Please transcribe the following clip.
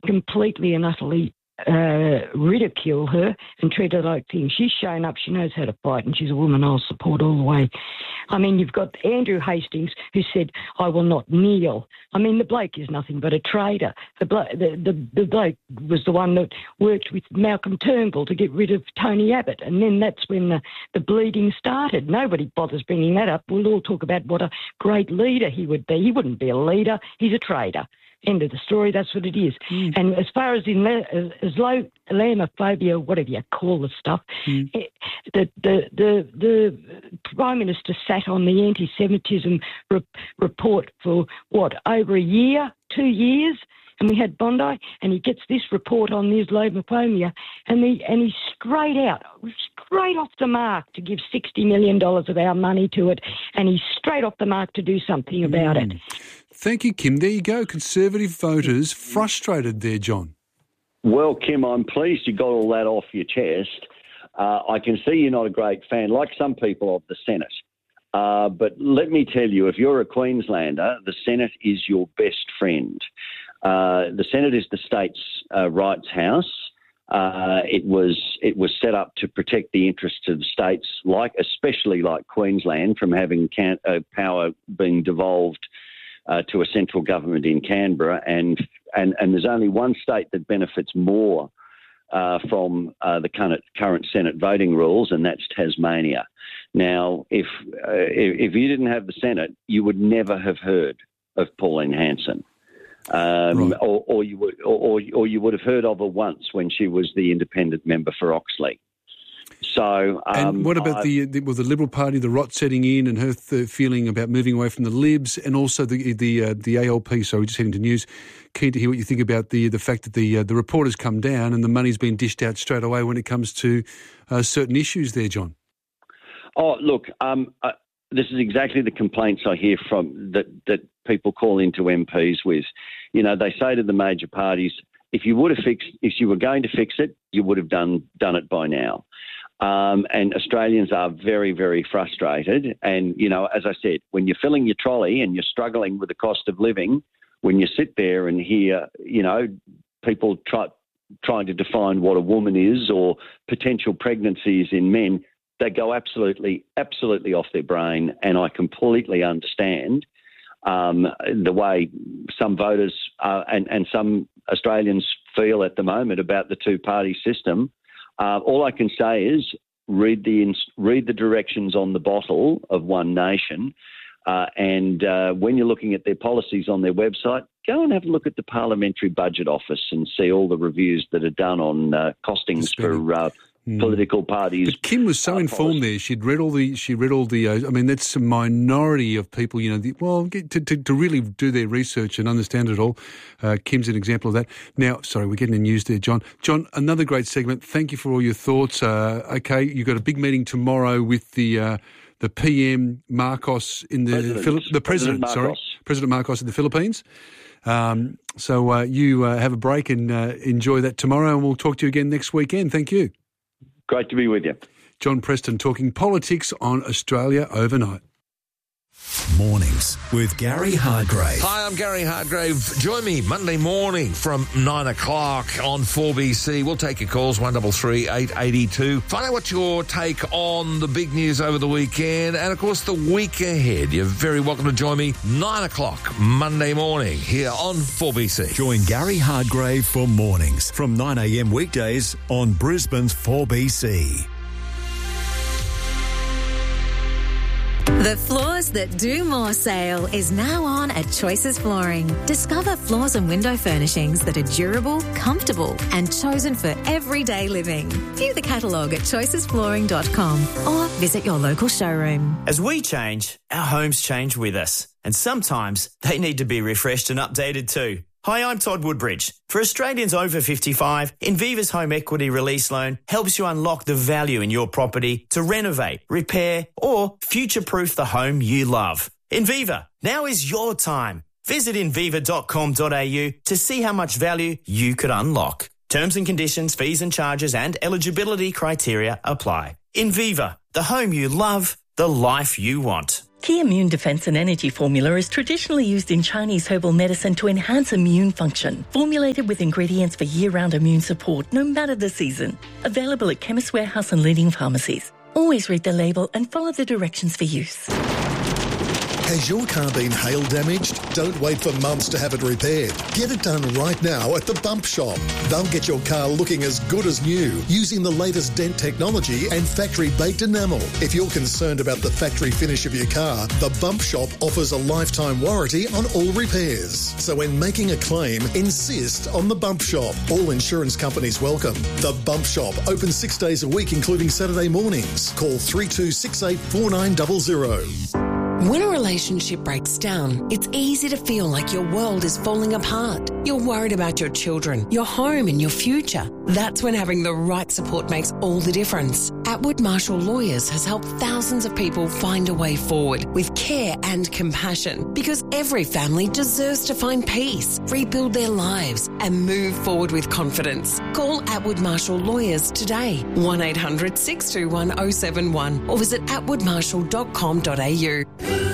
completely and utterly ridicule her and treat her like things. She's shown up. She knows how to fight, and she's a woman I'll support all the way. I mean, you've got Andrew Hastings who said, "I will not kneel." I mean, the bloke is nothing but a traitor. The bloke was the one that worked with Malcolm Turnbull to get rid of Tony Abbott, and then that's when the bleeding started. Nobody bothers bringing that up. We'll all talk about what a great leader he would be. He wouldn't be a leader. He's a traitor. End of the story. That's what it is. And as far as Islamophobia, whatever you call the stuff, the Prime Minister sat on the anti-Semitism report for over a year, 2 years, and we had Bondi, and he gets this report on the Islamophobia, and he's straight off the mark to give $60 million of our money to it, and he's straight off the mark to do something about it. Thank you, Kim. There you go. Conservative voters frustrated there, John. Well, Kim, I'm pleased you got all that off your chest. I can see you're not a great fan, like some people, of the Senate. But let me tell you, if you're a Queenslander, the Senate is your best friend. The Senate is the state's rights house. It was set up to protect the interests of states, especially like Queensland, from having power being devolved to a central government in Canberra, and there's only one state that benefits more from the current Senate voting rules, and that's Tasmania. Now, if you didn't have the Senate, you would never have heard of Pauline Hanson, right. or you would have heard of her once when she was the independent member for Oxley. So, and what about the Liberal Party, the rot setting in, and her feeling about moving away from the Libs, and also the ALP? So we're just heading to news. Keen to hear what you think about the fact that the report has come down and the money's been dished out straight away when it comes to certain issues there, John. Oh, look, this is exactly the complaints I hear from that people call into MPs with. You know, they say to the major parties, if you were going to fix it, you would have done it by now. And Australians are very, very frustrated. And, you know, as I said, when you're filling your trolley and you're struggling with the cost of living, when you sit there and hear, you know, people trying to define what a woman is or potential pregnancies in men, they go absolutely off their brain. And I completely understand the way some voters and some Australians feel at the moment about the two-party system. All I can say is read the directions on the bottle of One Nation, and when you're looking at their policies on their website, go and have a look at the Parliamentary Budget Office and see all the reviews that are done on costings for political parties. But Kim was so informed there. She'd read all the. I mean, that's a minority of people. You know, to really do their research and understand it all. Kim's an example of that. Now, sorry, we're getting the news there, John. John, another great segment. Thank you for all your thoughts. Okay, you've got a big meeting tomorrow with the PM Marcos in the President Marcos in the Philippines. So you have a break and enjoy that tomorrow, and we'll talk to you again next weekend. Thank you. Great to be with you. John Preston talking politics on Australia Overnight. Mornings with Gary Hardgrave. Hi, I'm Gary Hardgrave. Join me Monday morning from 9 o'clock on 4BC. We'll take your calls, 133 882. Find out what's your take on the big news over the weekend and, of course, the week ahead. You're very welcome to join me 9 o'clock Monday morning here on 4BC. Join Gary Hardgrave for mornings from 9 a.m. weekdays on Brisbane's 4BC. The Floors That Do More sale is now on at Choices Flooring. Discover floors and window furnishings that are durable, comfortable and chosen for everyday living. View the catalogue at choicesflooring.com or visit your local showroom. As we change, our homes change with us. And sometimes they need to be refreshed and updated too. Hi, I'm Todd Woodbridge. For Australians over 55, Inviva's Home Equity Release Loan helps you unlock the value in your property to renovate, repair or future-proof the home you love. Inviva, now is your time. Visit inviva.com.au to see how much value you could unlock. Terms and conditions, fees and charges and eligibility criteria apply. Inviva, the home you love, the life you want. Key Immune Defense and Energy Formula is traditionally used in Chinese herbal medicine to enhance immune function. Formulated with ingredients for year-round immune support, no matter the season. Available at Chemist Warehouse and leading pharmacies. Always read the label and follow the directions for use. Has your car been hail damaged? Don't wait for months to have it repaired. Get it done right now at the Bump Shop. They'll get your car looking as good as new using the latest dent technology and factory-baked enamel. If you're concerned about the factory finish of your car, the Bump Shop offers a lifetime warranty on all repairs. So when making a claim, insist on the Bump Shop. All insurance companies welcome. The Bump Shop, open 6 days a week, including Saturday mornings. Call 3268 4900. When a relationship breaks down, it's easy to feel like your world is falling apart. You're worried about your children, your home and your future. That's when having the right support makes all the difference. Atwood Marshall Lawyers has helped thousands of people find a way forward with care and compassion, because every family deserves to find peace, rebuild their lives and move forward with confidence. Call Atwood Marshall Lawyers today, 1-800-621-071 or visit atwoodmarshall.com.au.